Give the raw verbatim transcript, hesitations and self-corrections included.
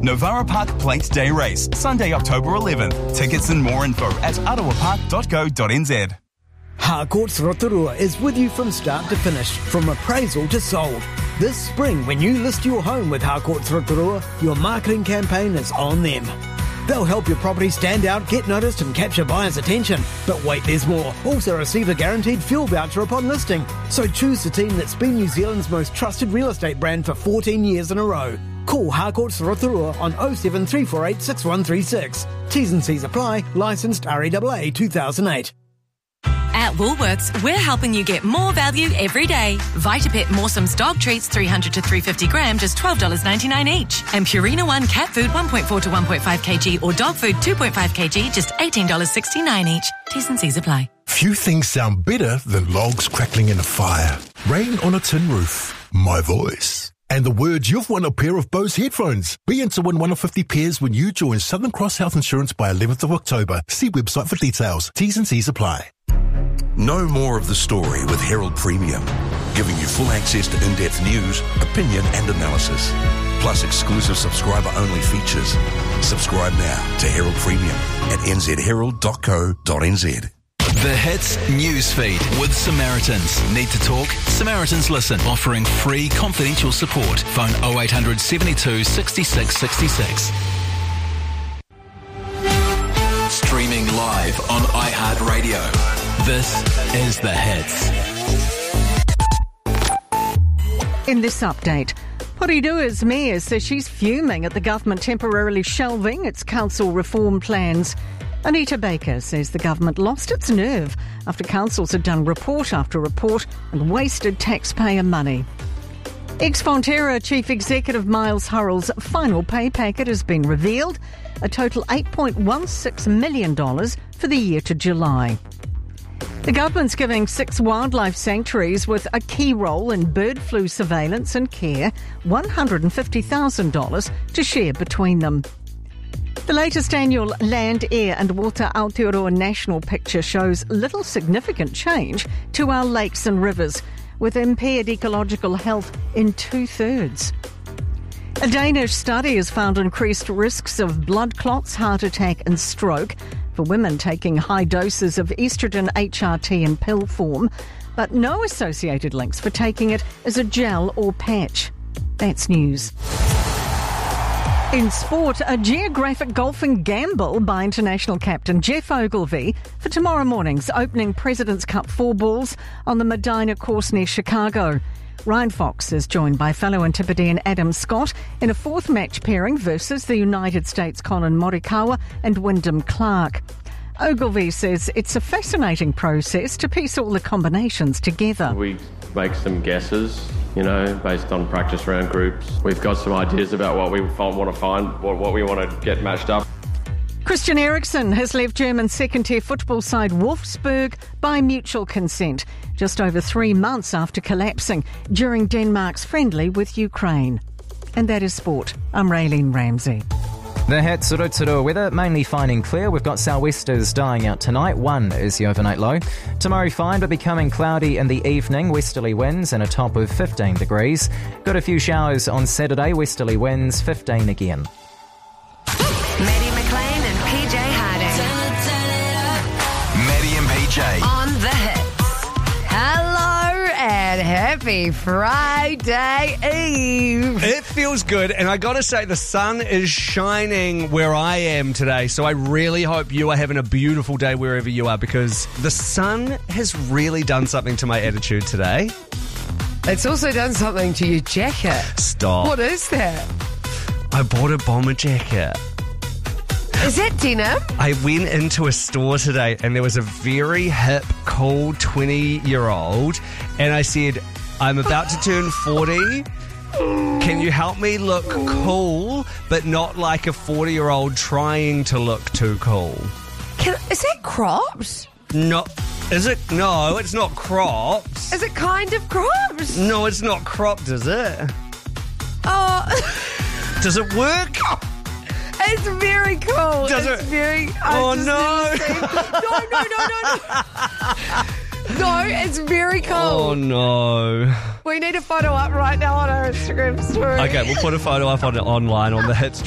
Novara Park Plate Day Race, Sunday, October eleventh. Tickets and more info at arawapark dot co dot n z. Harcourts Rotorua is with you from start to finish, from appraisal to sold. This spring, when you list your home with Harcourts Rotorua, your marketing campaign is on them. They'll help your property stand out, get noticed and capture buyers' attention. But wait, there's more. Also receive a guaranteed fuel voucher upon listing. So choose the team that's been New Zealand's most trusted real estate brand for fourteen years in a row. Call Harcourts Rotorua on oh seven three four eight six one three six. T's and C's apply. Licensed R E A A two thousand eight. At Woolworths, we're helping you get more value every day. Vitapet Moresome's dog treats three hundred to three hundred fifty gram, just twelve dollars ninety-nine each. And Purina One cat food one point four to one point five kilograms or dog food two point five kilograms, just eighteen dollars sixty-nine each. T's and C's apply. Few things sound better than logs crackling in a fire, rain on a tin roof, my voice, and the word you've won a pair of Bose headphones. Be in to win one of fifty pairs when you join Southern Cross Health Insurance by eleventh of October. See website for details. T's and C's apply. Know more of the story with Herald Premium, giving you full access to in-depth news, opinion and analysis, plus exclusive subscriber-only features. Subscribe now to Herald Premium at n z herald dot co dot n z. The Hits Newsfeed with Samaritans. Need to talk? Samaritans Listen, offering free confidential support. Phone oh eight hundred seventy-two sixty-six sixty-six. Streaming live on iHeartRadio. This is The Hits. In this update, Porirua's mayor says she's fuming at the government temporarily shelving its council reform plans. Anita Baker says the government lost its nerve after councils had done report after report and wasted taxpayer money. Ex-Fonterra Chief Executive Miles Hurrell's final pay packet has been revealed, a total eight point one six million dollars for the year to July. The government's giving six wildlife sanctuaries with a key role in bird flu surveillance and care one hundred fifty thousand dollars to share between them. The latest annual Land, Air and Water Aotearoa National Picture shows little significant change to our lakes and rivers, with impaired ecological health in two-thirds. A Danish study has found increased risks of blood clots, heart attack and stroke for women taking high doses of estrogen H R T in pill form, but no associated links for taking it as a gel or patch. That's news. In sport, a geographic golfing gamble by international captain Geoff Ogilvy for tomorrow morning's opening President's Cup four balls on the Medina course near Chicago. Ryan Fox is joined by fellow Antipodean Adam Scott in a fourth match pairing versus the United States' Colin Morikawa and Wyndham Clark. Ogilvy says it's a fascinating process to piece all the combinations together. We make some guesses, you know, based on practice round groups. We've got some ideas about what we want to find, what, what we want to get matched up. Christian Eriksen has left German second-tier football side Wolfsburg by mutual consent, just over three months after collapsing during Denmark's friendly with Ukraine. And that is sport. I'm Raylene Ramsey. The Hits Rotorua weather, mainly fine and clear. We've got sou'westers dying out tonight. One is the overnight low. Tomorrow fine, but becoming cloudy in the evening. Westerly winds and a top of fifteen degrees. Got a few showers on Saturday. Westerly winds, fifteen again. Maddie McLean and P J Harding. Maddie and P J. On The Hits. Hello and happy Friday Eve. It feels good, and I gotta say the sun is shining where I am today, so I really hope you are having a beautiful day wherever you are, because the sun has really done something to my attitude today. It's also done something to your jacket. Stop. What is that? I bought a bomber jacket. Is that denim? I went into a store today and there was a very hip, cool twenty-year-old and I said, I'm about to turn forty. Can you help me look cool, but not like a forty-year-old trying to look too cool? Can, is that cropped? No. Is it? No, it's not cropped. Is it kind of cropped? No, it's not cropped, is it? Oh. Does it work? It's very cool. Does it's it? very... Oh, I've no. no. no, no, no, no, no. No, it's very cool. Oh, no. We need a photo up right now on our Instagram story. Okay, we'll put a photo up on online on the Hits